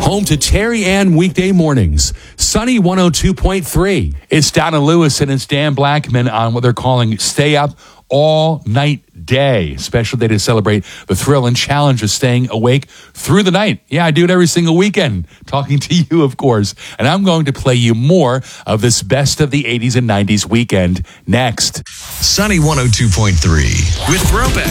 Home to Terry Ann weekday mornings. Sunny 102.3. It's Donna Lewis and it's Dan Blackman on what they're calling Stay Up All Night Day. Special day to celebrate the thrill and challenge of staying awake through the night. Yeah, I do it every single weekend. Talking to you, of course. And I'm going to play you more of this best of the 80s and 90s weekend next. Sunny 102.3 with Throwback.